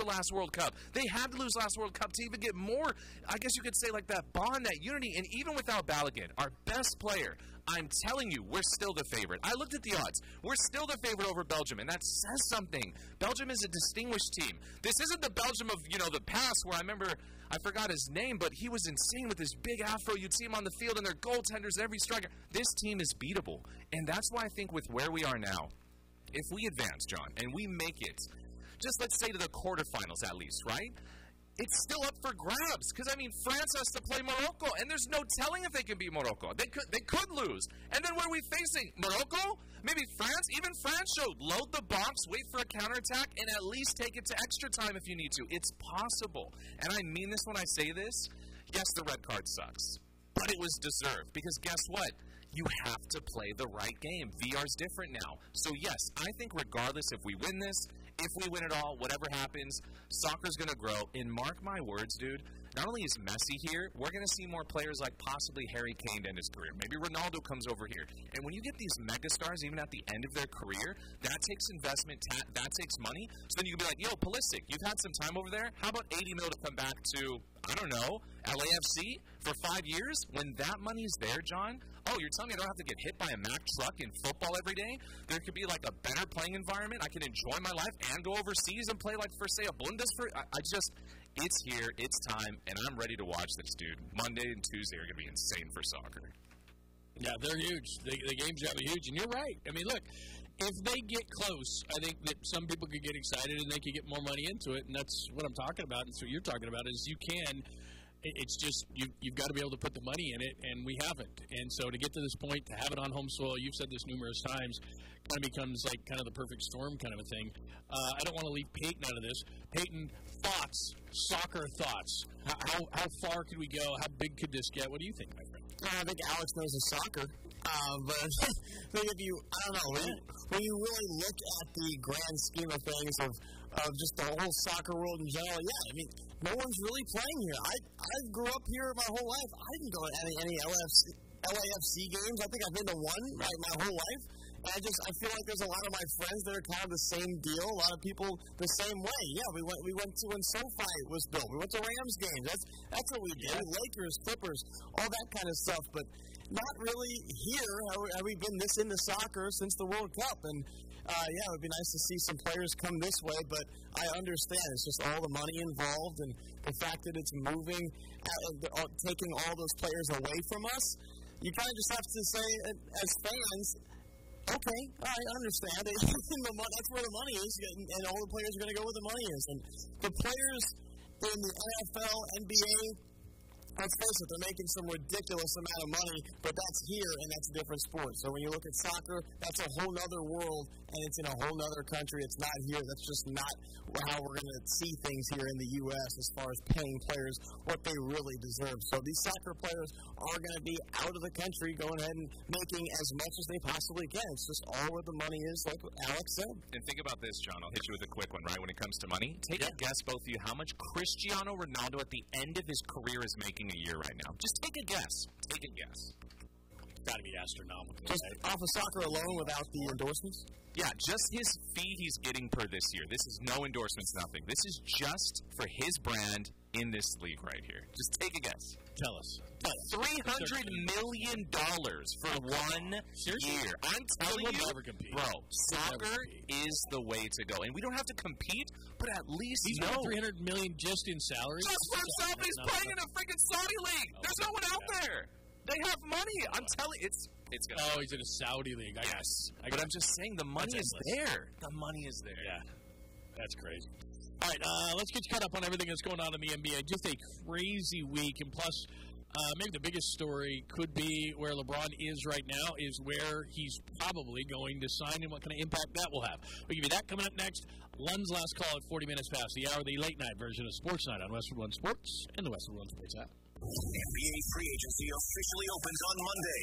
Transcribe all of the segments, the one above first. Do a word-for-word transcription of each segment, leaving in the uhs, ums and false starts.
last World Cup. They had to lose last World Cup to even get more, I guess you could say, like that bond, that unity. And even without Balogun, our best player, I'm telling you, we're still the favorite. I looked at the odds. We're still the favorite over Belgium, and that says something. Belgium is a distinguished team. This isn't the Belgium of, you know, the past where I remember, I forgot his name, but he was insane with his big afro. You'd see him on the field, and their goaltenders, every striker. This team is beatable, and that's why I think with where we are now, if we advance, John, and we make it, just let's say to the quarterfinals at least, right? It's still up for grabs because, I mean, France has to play Morocco, and there's no telling if they can beat Morocco. They could they could lose. And then what are we facing? Morocco? Maybe France? Even France showed load the box, wait for a counterattack, and at least take it to extra time if you need to. It's possible. And I mean this when I say this. Yes, the red card sucks, but it was deserved because guess what? You have to play the right game. V R's different now. So, yes, I think regardless if we win this, if we win it all, whatever happens, soccer's going to grow. And mark my words, dude, not only is Messi here, we're going to see more players like possibly Harry Kane end his career. Maybe Ronaldo comes over here. And when you get these megastars, even at the end of their career, that takes investment, ta- that takes money. So then you can be like, yo, Pulisic, you've had some time over there. How about eighty mil to come back to, I don't know, L A F C for five years? When that money's there, John, oh, you're telling me I don't have to get hit by a Mack truck in football every day? There could be like a better playing environment. I can enjoy my life and go overseas and play like for, say, a Bundesliga. I, I just, it's here, it's time, and I'm ready to watch this, dude. Monday and Tuesday are going to be insane for soccer. Yeah, they're huge. The, the game's going to be huge, and you're right. I mean, look, if they get close, I think that some people could get excited and they could get more money into it, and that's what I'm talking about. And so what you're talking about is you can. It's just you, you've got to be able to put the money in it, and we haven't. And so to get to this point, to have it on home soil, you've said this numerous times, kind of becomes like kind of the perfect storm kind of a thing. Uh, I don't want to leave Peyton out of this. Peyton, thoughts, soccer thoughts. How, how, how far could we go? How big could this get? What do you think, my friend? I think Alex knows his soccer. Uh, but I think if you, I don't know, when you, when you really look at the grand scheme of things of, of just the whole soccer world in general, yeah, I mean, no one's really playing here. I I grew up here my whole life. I didn't go to any, any L A F C, L A F C games. I think I've been to one like my whole life. And I just I feel like there's a lot of my friends that are kind of the same deal. A lot of people the same way. Yeah, we went we went to when SoFi was built. We went to Rams games. That's that's what we did. Yeah. Lakers, Clippers, all that kind of stuff. But not really here. Have we, have we been this into soccer since the World Cup? And uh, yeah, it would be nice to see some players come this way. But I understand it's just all the money involved and the fact that it's moving, uh, taking all those players away from us. You kind of just have to say, as fans, okay, all right, I understand. That's where the money is, and all the players are going to go where the money is. And the players in the N F L, N B A, let's face it, they're making some ridiculous amount of money, but that's here, and that's a different sport. So when you look at soccer, that's a whole other world, and it's in a whole other country. It's not here. That's just not how we're going to see things here in the U S as far as paying players what they really deserve. So these soccer players are going to be out of the country going ahead and making as much as they possibly can. It's just all where the money is, like Alex said. And think about this, John. I'll hit you with a quick one, right, when it comes to money. Take yeah. a guess, both of you, how much Cristiano Ronaldo at the end of his career is making a year right now. Just take a guess. Take a guess. It's got to be astronomical. Just right? Off of soccer alone without the endorsements? Yeah, just his fee he's getting per this year. This is no endorsements, nothing. This is just for his brand in this league right here. Just take a guess. Tell us. three hundred million dollars for one Seriously? year. I'm telling we'll you, never compete. bro, We'll soccer is the way to go. And we don't have to compete, but at least He's know. got three hundred million dollars just in salary. Just for himself, he's playing in a freaking Saudi league. Oh, There's no one out yeah. there. They have money. I'm telling you, it's it's gonna Oh, he's in a Saudi league. I yes. I but I'm just saying the money That's is endless. there. The money is there. Yeah. That's crazy. All right, uh, let's get you caught up on everything that's going on in the N B A. Just a crazy week, and plus, uh, maybe the biggest story could be where LeBron is right now, is where he's probably going to sign and what kind of impact that will have. We'll give you that coming up next. Lund's Last Call at forty minutes past the hour, the late-night version of Sports Night on Westwood One Sports and the Westwood One Sports app. N B A free agency officially opens on Monday.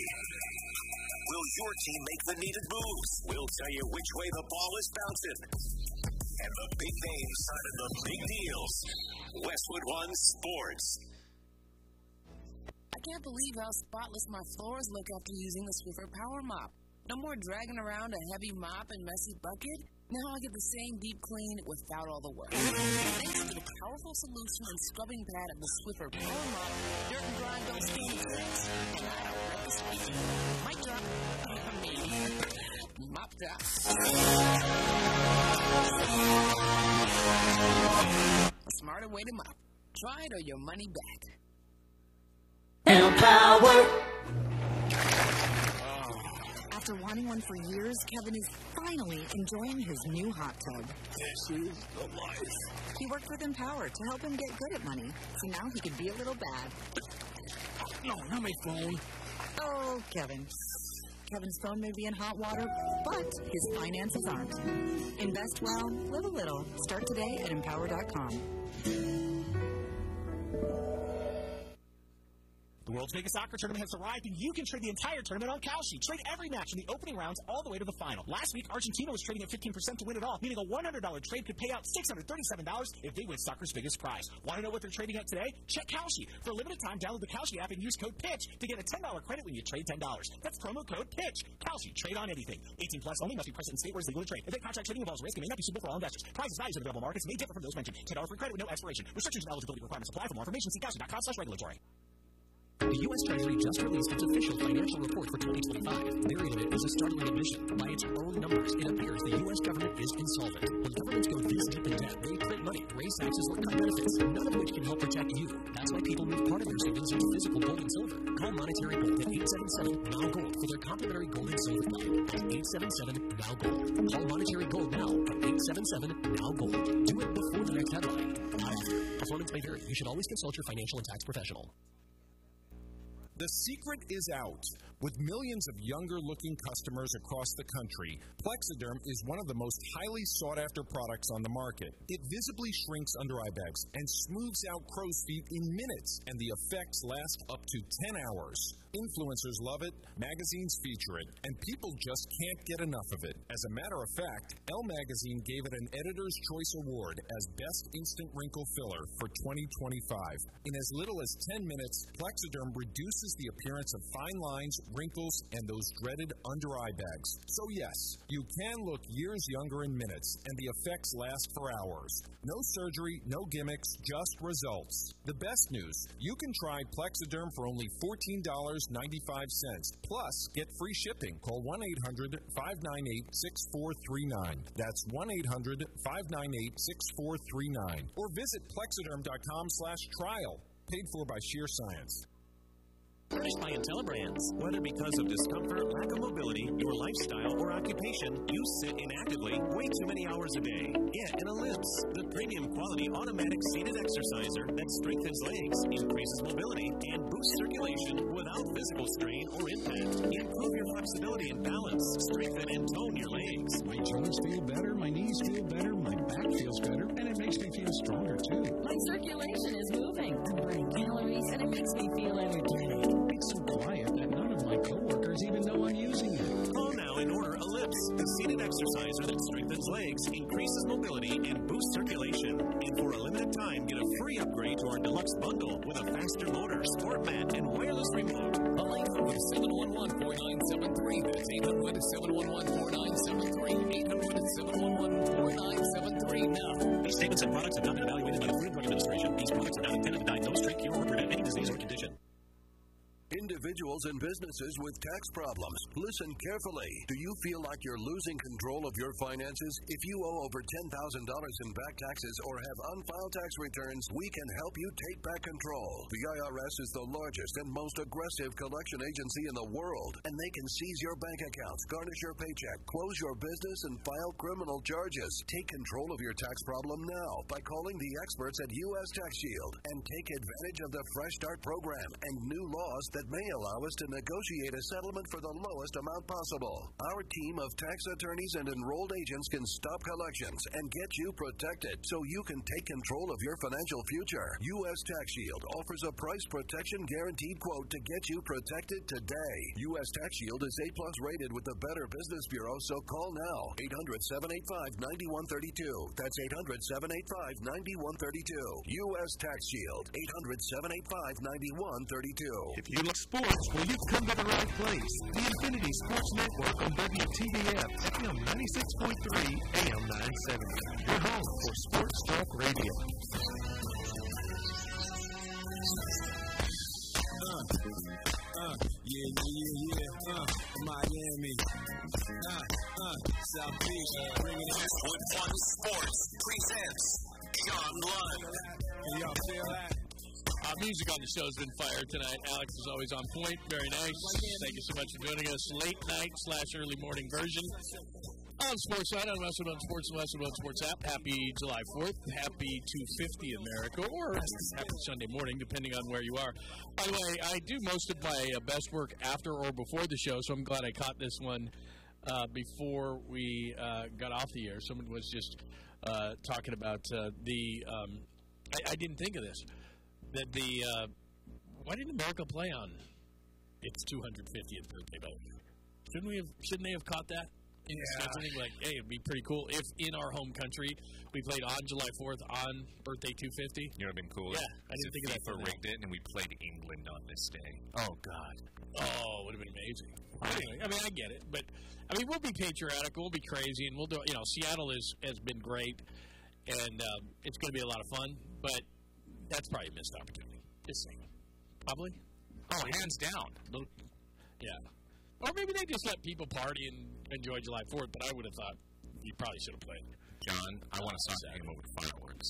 Will your team make the needed moves? We'll tell you which way the ball is bouncing. And the big names signing the big deals. Westwood One Sports. I can't believe how spotless my floors look after using the Swiffer Power Mop. No more dragging around a heavy mop and messy bucket. Now I get the same deep clean without all the work. Thanks solution and scrubbing pad of the Swiffer Power Mop. Dirt and grime don't stand a chance. And I don't let the speed. Mic drop. I mean, mop drop. A smarter way to mop. Try it or your money back. Empower. After wanting one for years, Kevin is finally enjoying his new hot tub. This is the life. He worked with Empower to help him get good at money, so now he can be a little bad. No, not my phone. Oh, Kevin. Kevin's phone may be in hot water, but his finances aren't. Invest well, live a little. Start today at empower dot com. The World's biggest soccer tournament has arrived, and you can trade the entire tournament on Kalshi. Trade every match in the opening rounds all the way to the final. Last week, Argentina was trading at fifteen percent to win it all, meaning a one hundred dollars trade could pay out six hundred thirty-seven dollars if they win soccer's biggest prize. Want to know what they're trading at today? Check Kalshi. For a limited time, download the Kalshi app and use code PITCH to get a ten dollars credit when you trade ten dollars. That's promo code PITCH. Kalshi. Trade on anything. eighteen plus only. Must be present in state where it's legal to trade. If contract trading involves risk, it may not be suitable for all investors. Prices, values, and available markets may differ from those mentioned. ten dollars free credit with no expiration. Restrictions and eligibility requirements apply. For more information, see Kalshi dot com slash regulatory. The U S Treasury just released its official financial report for twenty twenty-five. Their in it is a startling admission. By its own numbers, it appears the U S government is insolvent. When governments go this deep in debt, they print money, raise taxes, or cut benefits, none of which can help protect you. That's why people move part of their savings into physical gold and silver. Call Monetary Gold at eight seven seven, N O W, GOLD for their complimentary gold and silver plan. That's eight seven seven, N O W, GOLD. Call Monetary Gold now at eight seven seven, N O W, GOLD. Do it before the next headline. Not after. Performance may vary. You should always consult your financial and tax professional. The secret is out. With millions of younger-looking customers across the country, Plexiderm is one of the most highly sought-after products on the market. It visibly shrinks under-eye bags and smooths out crow's feet in minutes, and the effects last up to ten hours. Influencers love it, magazines feature it, and people just can't get enough of it. As a matter of fact, Elle Magazine gave it an Editor's Choice Award as Best Instant Wrinkle Filler for twenty twenty-five. In as little as ten minutes, Plexiderm reduces the appearance of fine lines, wrinkles, and those dreaded under-eye bags. So yes, you can look years younger in minutes, and the effects last for hours. No surgery, no gimmicks, just results. The best news, you can try Plexiderm for only fourteen dollars and ninety-five cents. Plus, get free shipping. Call one eight hundred, five nine eight, six four three nine. That's one eight hundred, five nine eight, six four three nine. Or visit plexiderm dot com slash trial. Paid for by Sheer Science. Furnished by IntelliBrands. Whether because of discomfort, lack of mobility, your lifestyle, or occupation, you sit inactively way too many hours a day. Get an Ellipse, the premium quality automatic seated exerciser that strengthens legs, increases mobility, and boosts circulation without physical strain or impact. Improve your flexibility and balance, strengthen and tone your legs. My joints feel better, my knees feel better, my back feels better, and it makes me feel stronger too. My circulation is moving. I'm burning calories, and it makes me feel energetic. It's so quiet that none of my coworkers even know I'm using it. Call now and order Ellipse, the seated exerciser that strengthens legs, increases mobility, and boosts circulation. And for a limited time, get a free upgrade to our deluxe bundle with a faster motor, sport mat, and wireless remote. Call eight hundred, seven one one, four nine seven three. That's eight hundred, seven one one, four nine seven three. eight hundred, seven one one, four nine seven three now. These statements and products have not been evaluated by the Food and Drug Administration. These products are not intended to diagnose, treat, cure, or prevent any disease or condition. Individuals and businesses with tax problems, listen carefully. Do you feel like you're losing control of your finances? If you owe over ten thousand dollars in back taxes or have unfiled tax returns, we can help you take back control. The I R S is the largest and most aggressive collection agency in the world, and they can seize your bank accounts, garnish your paycheck, close your business, and file criminal charges. Take control of your tax problem now by calling the experts at U S Tax Shield and take advantage of the Fresh Start program and new laws that may allow us to negotiate a settlement for the lowest amount possible. Our team of tax attorneys and enrolled agents can stop collections and get you protected so you can take control of your financial future. U S Tax Shield offers a price protection guaranteed quote to get you protected today. U S Tax Shield is A plus rated with the Better Business Bureau, so call now. eight hundred, seven eight five, nine one three two. That's eight hundred, seven eight five, nine one three two. U S Tax Shield. eight hundred, seven eight five, nine one three two. If you love sports, well, you've come to the right place. The Infinity Sports Network on W T B F, F M ninety-six point three, A M nine seventy. Your home for Sports Talk Radio. Uh, yeah, yeah, yeah, uh, Miami, uh, uh, South Beach, uh, bringing it Westwood One Sports presents John Lund. Can y'all feel that? Uh, music on the show has been fired tonight. Alex is always on point. Very nice. Thank you so much for joining us. Late night slash early morning version on Sportsline on Westwood One Sports and Westwood One Sports app. Happy July fourth. Happy two fifty America, or happy Sunday morning, depending on where you are. By the way, I do most of my uh, best work after or before the show, so I'm glad I caught this one uh, before we uh, got off the air. Someone was just uh, talking about uh, the. Um, I, I didn't think of this. That the uh, why didn't America play on its two hundred fiftieth birthday? Shouldn't we have? Shouldn't they have caught that? In Yeah. scheduling? Like, hey, it'd be pretty cool if in our home country we played on July fourth on birthday two fifty. You know what would have been cool? Yeah, I didn't think of that. FIFA rigged it, and we played England on this day. Oh God. Oh, would have been amazing. Anyway, I mean, I get it, but I mean, we'll be patriotic, we'll be crazy, and we'll do. You know, Seattle is has been great, and um, it's going to be a lot of fun, but. That's probably a missed opportunity. Just saying. Probably? Oh, hands down. Yeah. Or maybe they just let people party and enjoy July fourth, but I would have thought you probably should have played. John, I want to start game over fireworks.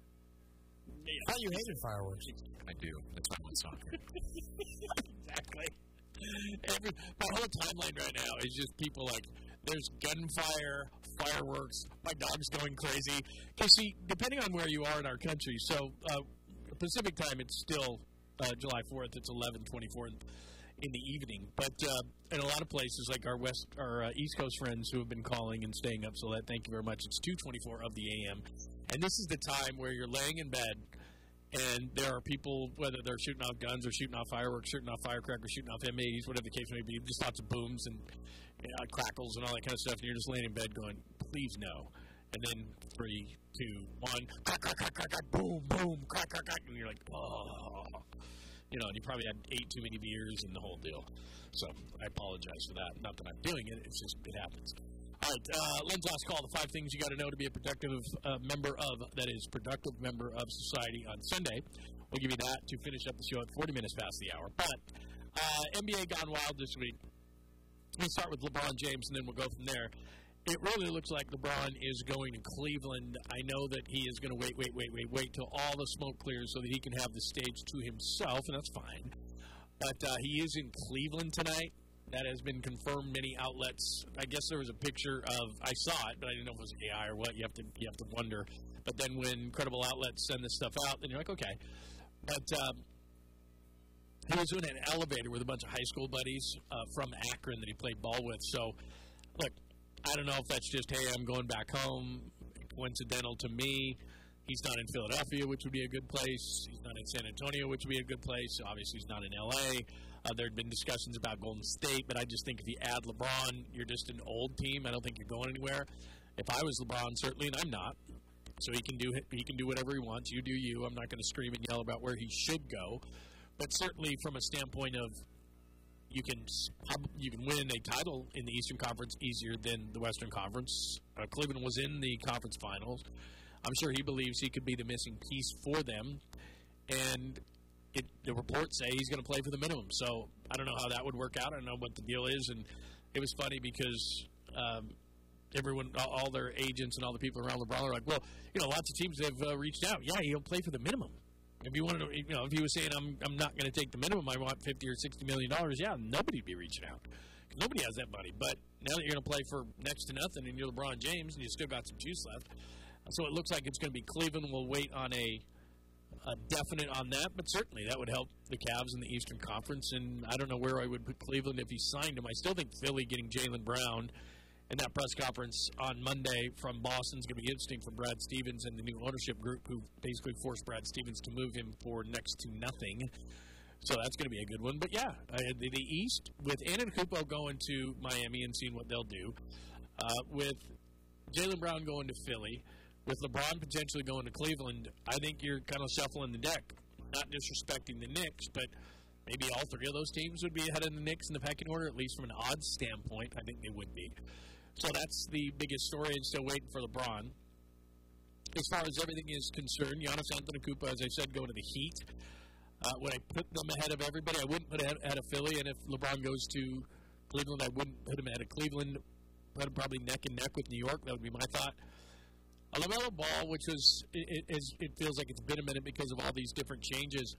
I thought you hated fireworks. I do. That's why I want soccer. Exactly. Every, my whole timeline right now is just people like, there's gunfire, fireworks, my dog's going crazy. Because, see, depending on where you are in our country, so uh, Pacific time, it's still uh, July fourth. It's eleven twenty-four in, in the evening. But uh, in a lot of places, like our west, our uh, East Coast friends who have been calling and staying up so late, thank you very much. It's two twenty-four of the A M. And this is the time where you're laying in bed, and there are people, whether they're shooting off guns or shooting off fireworks, shooting off firecrackers, shooting off M eighties, whatever the case may be, just lots of booms and you know, crackles and all that kind of stuff, and you're just laying in bed going, please no. And then three, two, one, crack, crack, crack, crack, crack, boom, boom, crack, crack, crack, and you're like, oh. You know, and you probably had ate too many beers and the whole deal. So I apologize for that. Not that I'm doing it, it's just, it happens. All right, uh, Len's last call, the five things you got to know to be a productive uh, member of, that is, productive member of society on Sunday. We'll give you that to finish up the show at forty minutes past the hour. But uh, N B A gone wild this week. We'll start with LeBron James, and then we'll go from there. It really looks like LeBron is going to Cleveland. I know that he is going to wait, wait, wait, wait, wait till all the smoke clears so that he can have the stage to himself, and that's fine. But uh, he is in Cleveland tonight. That has been confirmed. Many outlets. I guess there was a picture of. I saw it, but I didn't know if it was A I or what. You have to. You have to wonder. But then when credible outlets send this stuff out, then you're like, okay. But um, he was in an elevator with a bunch of high school buddies uh, from Akron that he played ball with. So, look, I don't know if that's just, hey, I'm going back home. Coincidental to me. He's not in Philadelphia, which would be a good place. He's not in San Antonio, which would be a good place. Obviously, he's not in L A. Uh, there had been discussions about Golden State, but I just think if you add LeBron, you're just an old team. I don't think you're going anywhere. If I was LeBron, certainly, and I'm not, so he can do he can do whatever he wants. You do you. I'm not going to scream and yell about where he should go, but certainly from a standpoint of you can you can win a title in the Eastern Conference easier than the Western Conference. Uh, Cleveland was in the conference finals. I'm sure he believes he could be the missing piece for them, and it, the reports say he's going to play for the minimum. So I don't know how that would work out. I don't know what the deal is, and it was funny because um, everyone, all their agents and all the people around LeBron are like, well, you know, lots of teams have uh, reached out. Yeah, he'll play for the minimum. If you wanted to, you know, if he was saying I'm I'm not going to take the minimum, I want fifty or sixty million dollars. Yeah, nobody'd be reaching out. Nobody has that money. But now that you're going to play for next to nothing, and you're LeBron James, and you still got some juice left, so it looks like it's going to be Cleveland. We'll wait on a, a definite on that, but certainly that would help the Cavs in the Eastern Conference. And I don't know where I would put Cleveland if he signed him. I still think Philly getting Jaylen Brown. And that press conference on Monday from Boston is going to be interesting for Brad Stevens and the new ownership group who basically forced Brad Stevens to move him for next to nothing. So that's going to be a good one. But, yeah, uh, the, the East, with Antetokounmpo going to Miami and seeing what they'll do, uh, with Jaylen Brown going to Philly, with LeBron potentially going to Cleveland, I think you're kind of shuffling the deck. Not disrespecting the Knicks, but maybe all three of those teams would be ahead of the Knicks in the pecking order, at least from an odds standpoint. I think they would be. So that's the biggest story, and still waiting for LeBron. As far as everything is concerned, Giannis Antetokounmpo, as I said, going to the Heat. Uh, would I put them ahead of everybody? I wouldn't put ahead, ahead of Philly, and if LeBron goes to Cleveland, I wouldn't put him ahead of Cleveland. Put him probably neck and neck with New York. That would be my thought. A LaMelo Ball, which was it, it, is, it feels like it's been a minute because of all these different changes.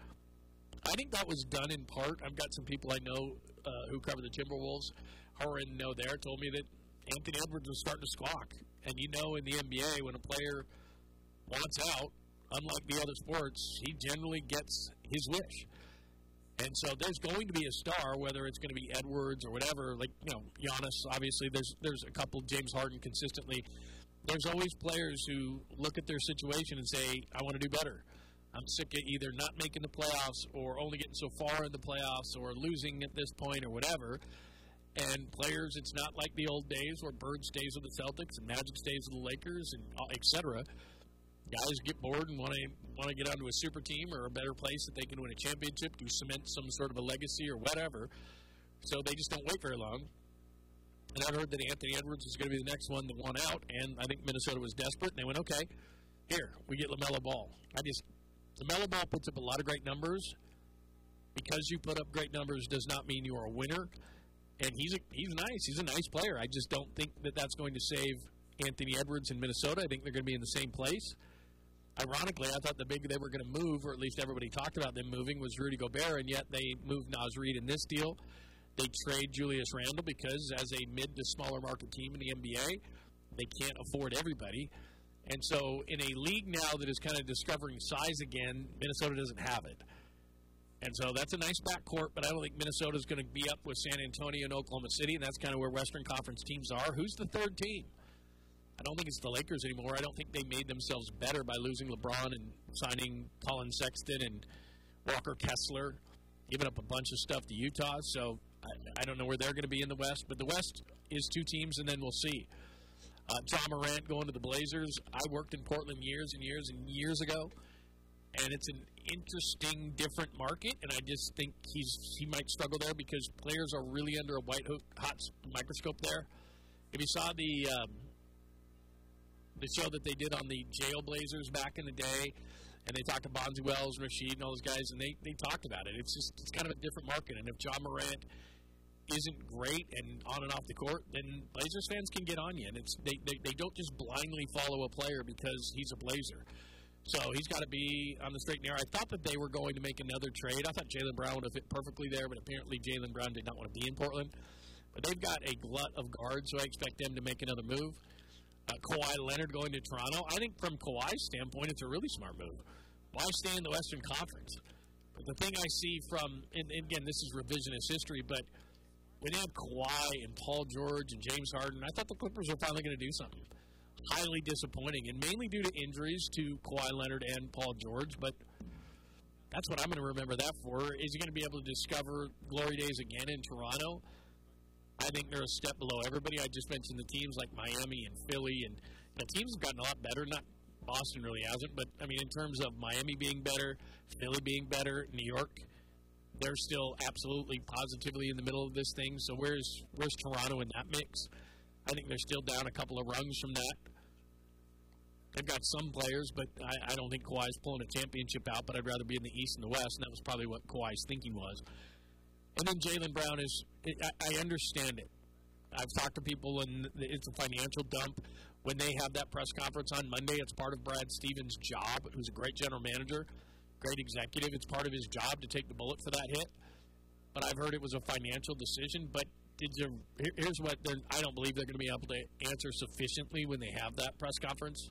I think that was done in part. I've got some people I know uh, who cover the Timberwolves, who are in know there, told me that Anthony Edwards was starting to squawk. And you know in the N B A, when a player wants out, unlike the other sports, he generally gets his wish. And so there's going to be a star, whether it's going to be Edwards or whatever. Like, you know, Giannis, obviously, there's there's a couple, James Harden consistently. There's always players who look at their situation and say, I want to do better. I'm sick of either not making the playoffs or only getting so far in the playoffs or losing at this point or whatever. And players, it's not like the old days where Bird stays with the Celtics and Magic stays with the Lakers and et cetera. Guys get bored and want to want to get onto a super team or a better place that they can win a championship, to cement some sort of a legacy or whatever. So they just don't wait very long. And I heard that Anthony Edwards was going to be the next one that won out, and I think Minnesota was desperate, and they went, okay, here, we get LaMelo Ball. I just, LaMelo Ball puts up a lot of great numbers. Because you put up great numbers does not mean you are a winner. And he's a, he's nice. He's a nice player. I just don't think that that's going to save Anthony Edwards in Minnesota. I think they're going to be in the same place. Ironically, I thought the big they were going to move, or at least everybody talked about them moving, was Rudy Gobert, and yet they moved Naz Reid in this deal. They trade Julius Randle because as a mid to smaller market team in the N B A, they can't afford everybody. And so in a league now that is kind of discovering size again, Minnesota doesn't have it. And so that's a nice backcourt, but I don't think Minnesota's going to be up with San Antonio and Oklahoma City, and that's kind of where Western Conference teams are. Who's the third team? I don't think it's the Lakers anymore. I don't think they made themselves better by losing LeBron and signing Colin Sexton and Walker Kessler, giving up a bunch of stuff to Utah. So I, I don't know where they're going to be in the West, but the West is two teams, and then we'll see. Uh, John Morant going to the Blazers. I worked in Portland years and years and years ago, and it's an interesting, different market, and I just think he's he might struggle there because players are really under a white hook, hot microscope there. If you saw the um, the show that they did on the Jailblazers back in the day, and they talked to Bonzi Wells, Rasheed, and all those guys, and they, they talked about it. It's just it's kind of a different market, and if John Morant isn't great and on and off the court, then Blazers fans can get on you, and it's they, they, they don't just blindly follow a player because he's a Blazer. So he's got to be on the straight and narrow. I thought that they were going to make another trade. I thought Jaylen Brown would have fit perfectly there, but apparently Jaylen Brown did not want to be in Portland. But they've got a glut of guards, so I expect them to make another move. Uh, Kawhi Leonard going to Toronto. I think from Kawhi's standpoint, it's a really smart move. Why stay in the Western Conference? But the thing I see from, and, and again, this is revisionist history, but when they have Kawhi and Paul George and James Harden, I thought the Clippers were finally going to do something. Highly disappointing, and mainly due to injuries to Kawhi Leonard and Paul George, but that's what I'm going to remember that for. Is he going to be able to discover glory days again in Toronto? I think they're a step below everybody. I just mentioned the teams like Miami and Philly, and you know, teams have gotten a lot better. Not Boston really hasn't, but, I mean, in terms of Miami being better, Philly being better, New York, they're still absolutely positively in the middle of this thing. So where's where's Toronto in that mix? I think they're still down a couple of rungs from that. They've got some players, but I, I don't think Kawhi's pulling a championship out, but I'd rather be in the East and the West, and that was probably what Kawhi's thinking was. And then Jaylen Brown is, I, I understand it. I've talked to people, and it's a financial dump. When they have that press conference on Monday, it's part of Brad Stevens' job, who's a great general manager, great executive. It's part of his job to take the bullet for that hit. But I've heard it was a financial decision, but Did you, here's what I don't believe they're going to be able to answer sufficiently when they have that press conference.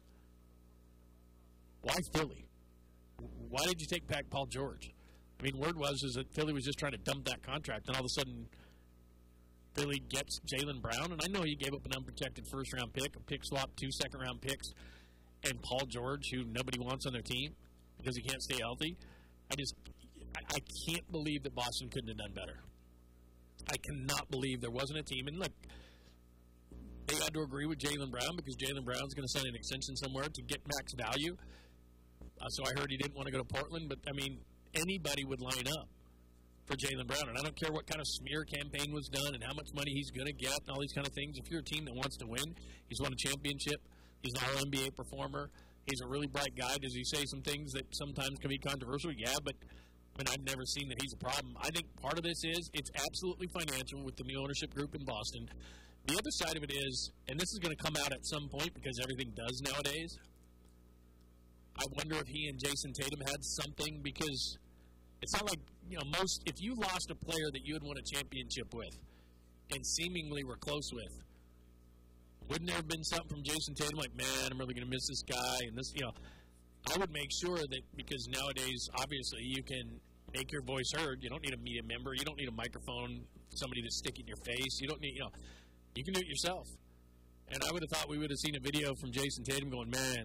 Why Philly? Why did you take back Paul George? I mean, word was is that Philly was just trying to dump that contract, and all of a sudden Philly gets Jaylen Brown, and I know you gave up an unprotected first-round pick, a pick swap, two second-round picks, and Paul George, who nobody wants on their team because he can't stay healthy. I just I, I can't believe that Boston couldn't have done better. I cannot believe there wasn't a team. And look, they had to agree with Jaylen Brown because Jaylen Brown's going to sign an extension somewhere to get max value. Uh, so I heard he didn't want to go to Portland. But, I mean, anybody would line up for Jaylen Brown. And I don't care what kind of smear campaign was done and how much money he's going to get and all these kind of things. If you're a team that wants to win, he's won a championship. He's an All N B A performer. He's a really bright guy. Does he say some things that sometimes can be controversial? Yeah, but and I've never seen that he's a problem. I think part of this is it's absolutely financial with the new ownership group in Boston. The other side of it is, and this is going to come out at some point because everything does nowadays, I wonder if he and Jason Tatum had something, because it's not like, you know, most, if you lost a player that you had won a championship with and seemingly were close with, wouldn't there have been something from Jason Tatum like, man, I'm really going to miss this guy, and this, you know, I would make sure that, because nowadays, obviously, you can make your voice heard. You don't need a media member. You don't need a microphone, somebody to stick in your face. You don't need, you know, you can do it yourself. And I would have thought we would have seen a video from Jason Tatum going, man,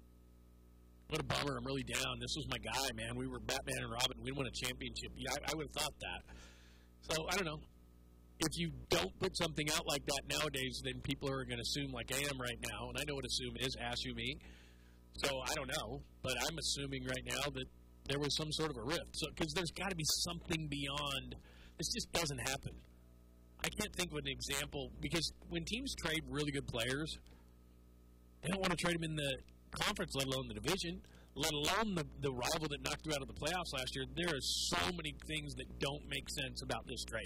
what a bummer. I'm really down. This was my guy, man. We were Batman and Robin. We won a championship. Yeah, I, I would have thought that. So, I don't know. If you don't put something out like that nowadays, then people are going to assume, like I am right now, and I know what assume is, ask you me. So, I don't know, but I'm assuming right now that there was some sort of a rift. So, because there's got to be something beyond. This just doesn't happen. I can't think of an example, because when teams trade really good players, they don't want to trade them in the conference, let alone the division, let alone the, the rival that knocked you out of the playoffs last year. There are so many things that don't make sense about this trade.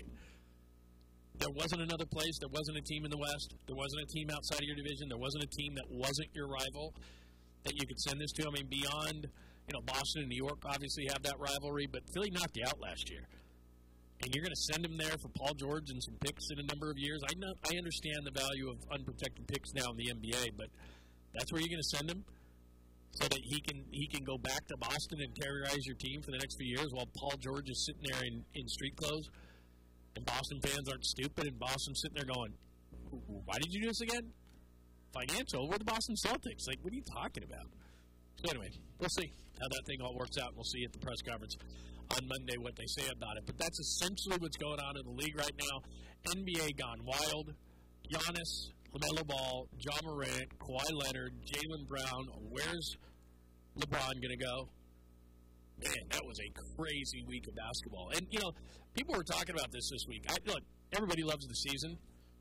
There wasn't another place. There wasn't a team in the West. There wasn't a team outside of your division. There wasn't a team that wasn't your rival that you could send this to. I mean, beyond, you know, Boston and New York obviously have that rivalry, but Philly knocked you out last year. And you're going to send him there for Paul George and some picks in a number of years. I know, I understand the value of unprotected picks now in the N B A, but that's where you're going to send him so that he can he can go back to Boston and terrorize your team for the next few years while Paul George is sitting there in, in street clothes. And Boston fans aren't stupid, and Boston's sitting there going, why did you do this again? Financial? We're the Boston Celtics. Like, what are you talking about? So anyway, we'll see how that thing all works out. We'll see at the press conference on Monday what they say about it. But that's essentially what's going on in the league right now. N B A gone wild. Giannis, LaMelo Ball, John Morant, Kawhi Leonard, Jaylen Brown. Where's LeBron going to go? Man, that was a crazy week of basketball. And, you know, people were talking about this this week. I, look, everybody loves the season.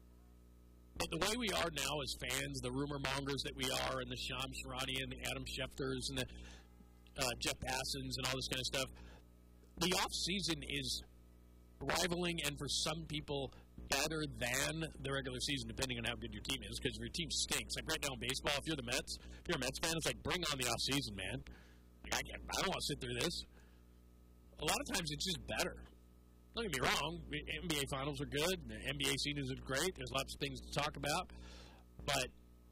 But the way we are now as fans, the rumor mongers that we are, and the Shams Charania and the Adam Schefters and the uh, Jeff Passons and all this kind of stuff, the off-season is rivaling and for some people better than the regular season, depending on how good your team is, because if your team stinks. Like right now in baseball, if you're the Mets, if you're a Mets fan, it's like, bring on the off-season, man. Like, I, can't, I don't want to sit through this. A lot of times it's just better. Don't get me wrong, N B A finals are good, the N B A seasons are great, there's lots of things to talk about, but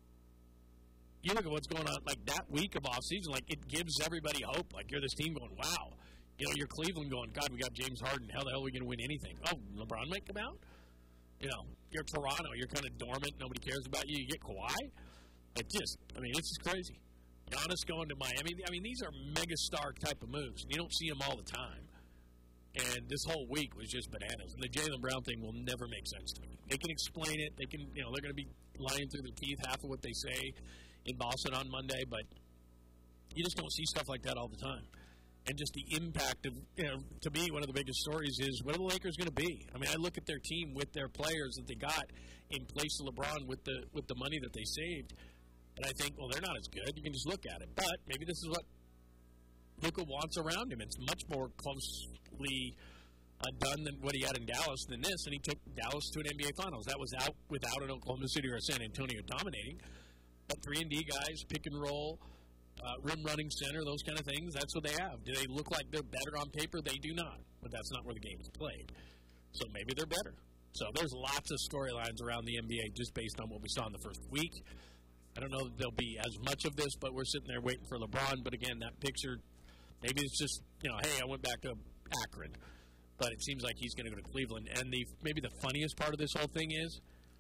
you look at what's going on, like that week of off-season, like it gives everybody hope. Like you're this team going, wow. You know, you're Cleveland going, God, we got James Harden. How the hell are we going to win anything? Oh, LeBron might come out? You know, you're Toronto. You're kind of dormant. Nobody cares about you. You get Kawhi. It just, I mean, it's just crazy. Giannis going to Miami. I mean, these are megastar type of moves. You don't see them all the time. And this whole week was just bananas. And the Jaylen Brown thing will never make sense to me. They can explain it. They can, you know, they're going to be lying through their teeth half of what they say in Boston on Monday. But you just don't see stuff like that all the time. And just the impact of, you know, to me, one of the biggest stories is what are the Lakers going to be? I mean, I look at their team with their players that they got in place of LeBron with the with the money that they saved, and I think, well, they're not as good. You can just look at it. But maybe this is what Luka wants around him. It's much more closely uh, done than what he had in Dallas than this, and he took Dallas to an N B A Finals. That was out without an Oklahoma City or San Antonio dominating. But three and D guys, pick and roll, Uh, rim running center, those kind of things, that's what they have. Do they look like they're better on paper? They do not. But that's not where the game is played. So maybe they're better. So there's lots of storylines around the N B A just based on what we saw in the first week. I don't know that there'll be as much of this, but we're sitting there waiting for LeBron. But again, that picture, maybe it's just, you know, hey, I went back to Akron. But it seems like he's going to go to Cleveland. And the maybe the funniest part of this whole thing is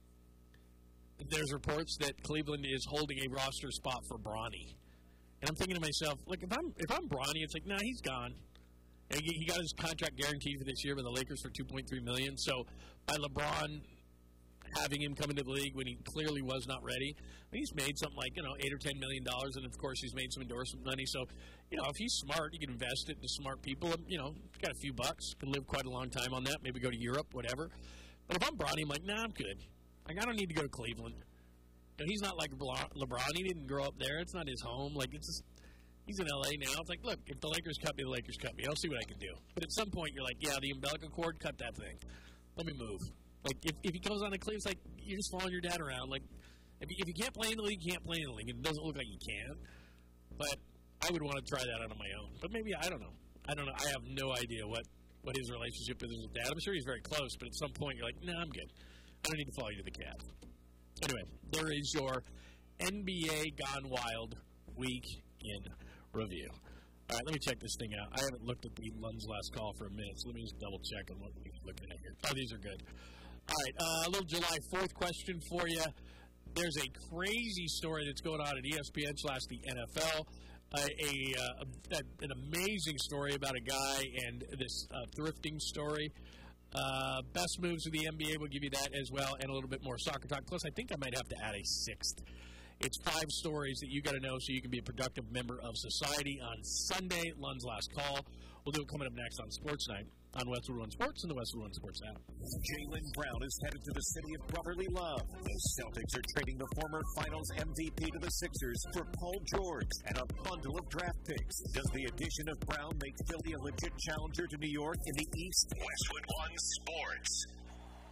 there's reports that Cleveland is holding a roster spot for Bronny. And I'm thinking to myself, look, if I'm if I'm Bronny, it's like, nah, he's gone. And he, he got his contract guaranteed for this year with the Lakers for two point three million dollars. So by LeBron having him come into the league when he clearly was not ready, I mean, he's made something like, you know, eight or ten million dollars, and of course he's made some endorsement money. So, you know, if he's smart, he can invest it into smart people. And, you know, he's got a few bucks, can live quite a long time on that. Maybe go to Europe, whatever. But if I'm Bronny, I'm like, nah, I'm good. Like, I don't need to go to Cleveland. And he's not like LeBron. He didn't grow up there. It's not his home. Like, it's just, He's in L A now. It's like, look, if the Lakers cut me, the Lakers cut me. I'll see what I can do. But at some point, you're like, yeah, the umbilical cord, cut that thing. Let me move. Like, if, if he goes on the Cleveland, it's like, you're just following your dad around. Like, if you, if you can't play in the league, you can't play in the league. It doesn't look like you can. But I would want to try that out on my own. But maybe, I don't know. I don't know. I have no idea what, what his relationship is with his dad. I'm sure he's very close, but at some point, you're like, no, nah, I'm good. I don't need to follow you to the Cavs. Anyway, there is your N B A Gone Wild week in review. All right, let me check this thing out. I haven't looked at the Lund's last call for a minute, so let me just double check on what we're looking at here. Oh, these are good. All right, uh, a little July fourth question for you. There's a crazy story that's going on at E S P N slash the N F L. Uh, a, uh, a an amazing story about a guy and this uh, thrifting story. Uh, best moves of the N B A will give you that as well, and a little bit more soccer talk. Plus, I think I might have to add a sixth. It's five stories that you got to know so you can be a productive member of society on Sunday, Lund's Last Call. We'll do it coming up next on Sports Night on Westwood One Sports and the Westwood One Sports app. Jaylen Brown is headed to the city of brotherly love. The Celtics are trading the former Finals M V P to the Sixers for Paul George and a bundle of draft picks. Does the addition of Brown make Philly a legit challenger to New York in the East? Westwood One Sports.